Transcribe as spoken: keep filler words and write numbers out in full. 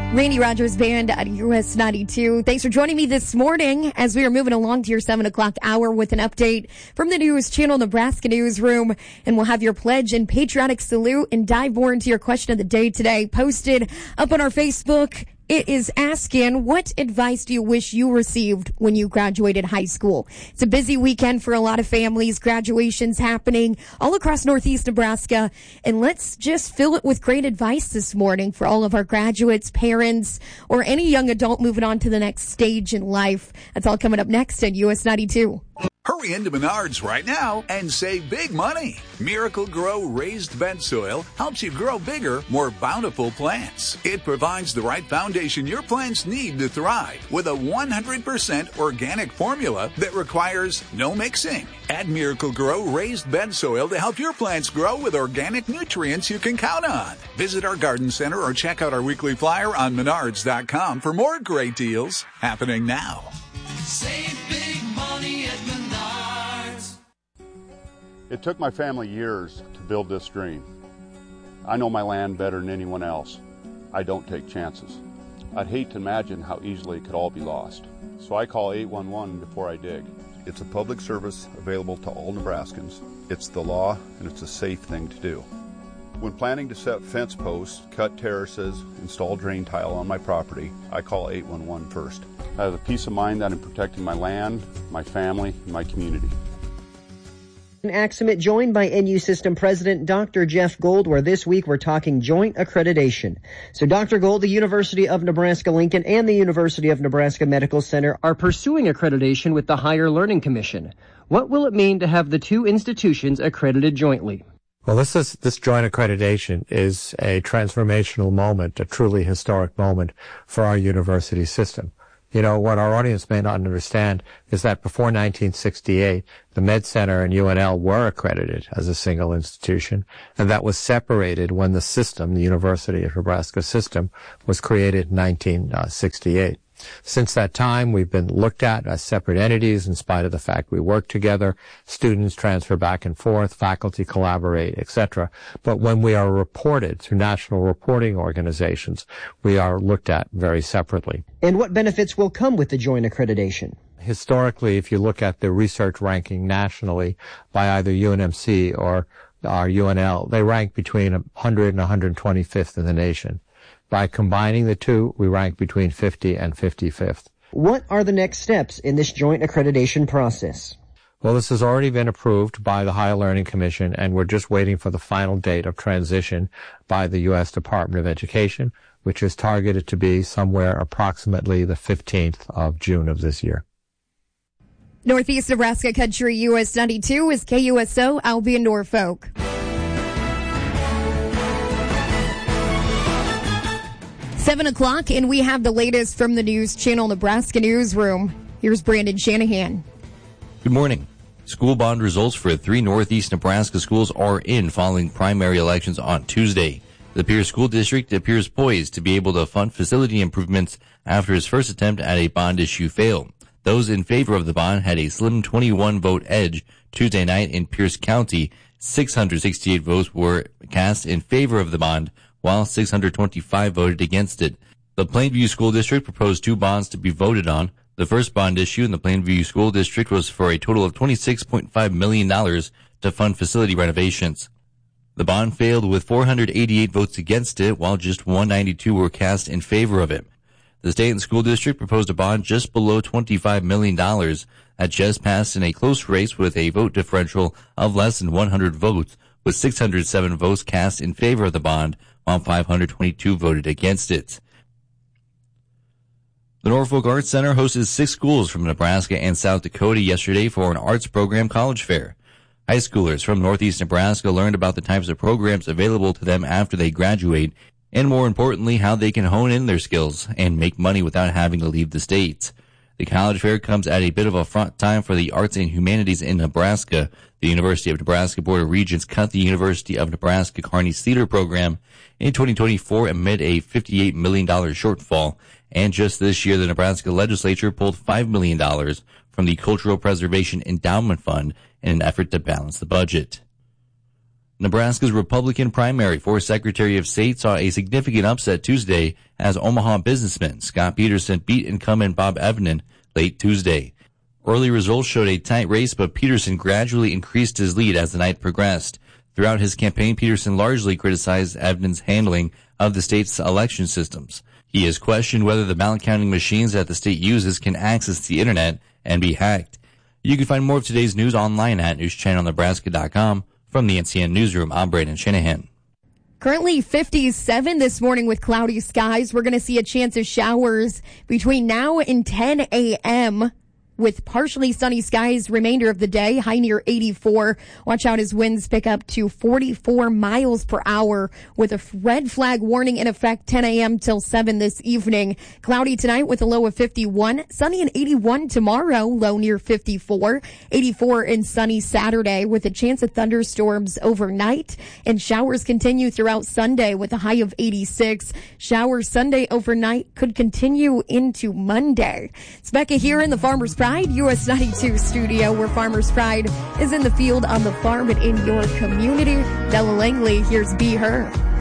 Randy Rogers Band at U S ninety-two. Thanks for joining me this morning as we are moving along to your seven o'clock hour with an update from the News Channel Nebraska Newsroom. And we'll have your pledge and patriotic salute and dive more into your question of the day today posted up on our Facebook. It is asking, what advice do you wish you received when you graduated high school? It's a busy weekend for a lot of families. Graduations happening all across Northeast Nebraska. And let's just fill it with great advice this morning for all of our graduates, parents, or any young adult moving on to the next stage in life. That's all coming up next at U S ninety-two. Hurry into Menards right now and save big money. Miracle Grow Raised Bed Soil helps you grow bigger, more bountiful plants. It provides the right foundation your plants need to thrive with a one hundred percent organic formula that requires no mixing. Add Miracle Grow Raised Bed Soil to help your plants grow with organic nutrients you can count on. Visit our garden center or check out our weekly flyer on menards dot com for more great deals happening now. Save big money at Menards. It took my family years to build this dream. I know my land better than anyone else. I don't take chances. I'd hate to imagine how easily it could all be lost. So I call eight one one before I dig. It's a public service available to all Nebraskans. It's the law, and it's a safe thing to do. When planning to set fence posts, cut terraces, install drain tile on my property, I call eight one one first. I have the peace of mind that I'm protecting my land, my family, and my community. Aximit, joined by N U System President Doctor Jeff Gold, where this week we're talking joint accreditation. So Doctor Gold, the University of Nebraska-Lincoln and the University of Nebraska Medical Center are pursuing accreditation with the Higher Learning Commission. What will it mean to have the two institutions accredited jointly? Well, this is, this joint accreditation is a transformational moment, a truly historic moment for our university system. You know, what our audience may not understand is that before nineteen sixty-eight, the Med Center and U N L were accredited as a single institution, and that was separated when the system, the University of Nebraska system, was created in nineteen sixty-eight. Since that time, we've been looked at as separate entities in spite of the fact we work together. Students transfer back and forth, faculty collaborate, et cetera. But when we are reported through national reporting organizations, we are looked at very separately. And what benefits will come with the joint accreditation? Historically, if you look at the research ranking nationally by either U N M C or our U N L, they rank between one hundred and one hundred twenty-fifth in the nation. By combining the two, we rank between fifty and fifty-fifth. What are the next steps in this joint accreditation process? Well, this has already been approved by the Higher Learning Commission, and we're just waiting for the final date of transition by the U S Department of Education, which is targeted to be somewhere approximately the fifteenth of June of this year. Northeast Nebraska Country U S ninety-two is K U S O Albion Norfolk. Seven o'clock, and we have the latest from the News Channel Nebraska Newsroom. Here's Brandon Shanahan. Good morning. School bond results for three Northeast Nebraska schools are in following primary elections on Tuesday. The Pierce School District appears poised to be able to fund facility improvements after his first attempt at a bond issue failed. Those in favor of the bond had a slim twenty-one vote edge Tuesday night in Pierce County. six hundred sixty-eight votes were cast in favor of the bond, while six hundred twenty-five voted against it. The Plainview School District proposed two bonds to be voted on. The first bond issue in the Plainview School District was for a total of twenty-six point five million dollars to fund facility renovations. The bond failed with four hundred eighty-eight votes against it, while just one hundred ninety-two were cast in favor of it. The State and School District proposed a bond just below twenty-five million dollars that just passed in a close race with a vote differential of less than one hundred votes, with six hundred seven votes cast in favor of the bond, while five hundred twenty-two voted against it. The Norfolk Arts Center hosted six schools from Nebraska and South Dakota yesterday for an arts program college fair. High schoolers from Northeast Nebraska learned about the types of programs available to them after they graduate, and more importantly, how they can hone in their skills and make money without having to leave the state. The college fair comes at a bit of a front time for the arts and humanities in Nebraska. The University of Nebraska Board of Regents cut the University of Nebraska Kearney's theater program in twenty twenty-four amid a fifty-eight million dollars shortfall. And just this year, the Nebraska legislature pulled five million dollars from the Cultural Preservation Endowment Fund in an effort to balance the budget. Nebraska's Republican primary for Secretary of State saw a significant upset Tuesday as Omaha businessman Scott Peterson beat incumbent Bob Evnen late Tuesday. Early results showed a tight race, but Peterson gradually increased his lead as the night progressed. Throughout his campaign, Peterson largely criticized Evnen's handling of the state's election systems. He has questioned whether the ballot counting machines that the state uses can access the internet and be hacked. You can find more of today's news online at news channel nebraska dot com. From the N C N Newsroom, I'm Brandon Shanahan. Currently fifty-seven this morning with cloudy skies. We're going to see a chance of showers between now and ten a.m. with partially sunny skies remainder of the day, high near eighty-four. Watch out as winds pick up to forty-four miles per hour with a red flag warning in effect ten a.m. till seven this evening. Cloudy tonight with a low of fifty-one, sunny and eighty-one tomorrow, low near fifty-four, eighty-four and sunny Saturday with a chance of thunderstorms overnight, and showers continue throughout Sunday with a high of eighty-six. Showers Sunday overnight could continue into Monday. It's Becca here in the Farmer's Pride U S ninety-two studio, where Farmer's Pride is in the field, on the farm, and in your community. Della Langley, here's Be Her.